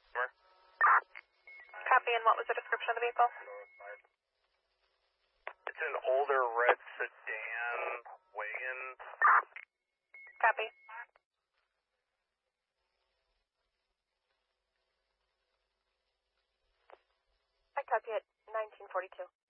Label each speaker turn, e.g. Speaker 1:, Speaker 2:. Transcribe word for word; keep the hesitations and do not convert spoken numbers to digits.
Speaker 1: Copy, and what was the description of the vehicle?
Speaker 2: It's an older red sedan wagon.
Speaker 1: Copy. I copy at nineteen forty-two.